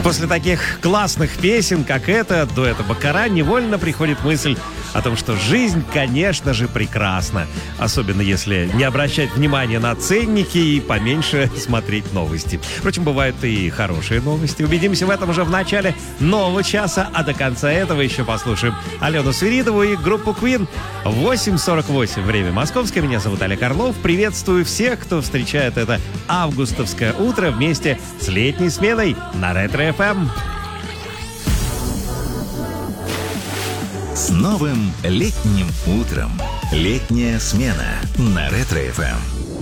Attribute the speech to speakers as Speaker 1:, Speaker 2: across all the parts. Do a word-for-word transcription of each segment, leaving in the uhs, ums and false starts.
Speaker 1: После таких классных песен, как эта, дуэта Баккара, невольно приходит мысль о том, что жизнь, конечно же, прекрасна. Особенно если не обращать внимания на ценники и поменьше смотреть новости. Впрочем, бывают и хорошие новости. Убедимся в этом уже в начале нового часа, а до конца этого еще послушаем Алену Свиридову и группу Queen. восемь сорок восемь, время московское. Меня зовут Олег Орлов. Приветствую всех, кто встречает это августовское утро вместе с летней сменой на Ретро-эф эм.
Speaker 2: С новым летним утром. Летняя смена на Ретро-эф эм.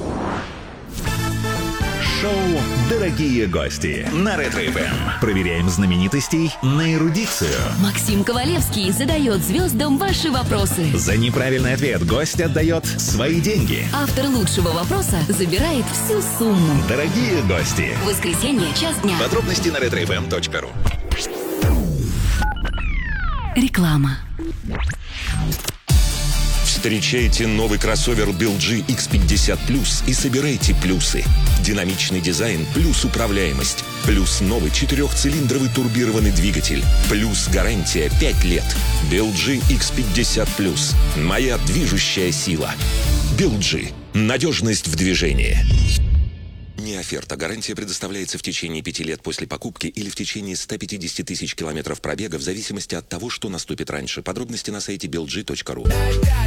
Speaker 2: Шоу «Дорогие гости» на Ретро-эф эм. Проверяем знаменитостей на эрудицию.
Speaker 3: Максим Ковалевский задает звездам ваши вопросы.
Speaker 2: За неправильный ответ гость отдает свои деньги.
Speaker 3: Автор лучшего вопроса забирает всю сумму.
Speaker 2: Дорогие гости.
Speaker 3: Воскресенье, час дня.
Speaker 2: Подробности на ретро эф эм точка ру.
Speaker 3: Реклама.
Speaker 4: Встречайте новый кроссовер би эл джи икс пятьдесят плюс и собирайте плюсы. Динамичный дизайн плюс управляемость. Плюс новый четырехцилиндровый турбированный двигатель. Плюс гарантия пять лет. би эл джи икс пятьдесят плюс. Моя движущая сила. би эл джи. Надежность в движении. Не оферта. Гарантия предоставляется в течение пяти лет после покупки или в течение ста пятидесяти тысяч километров пробега в зависимости от того, что наступит раньше. Подробности на сайте би эл джи точка ру.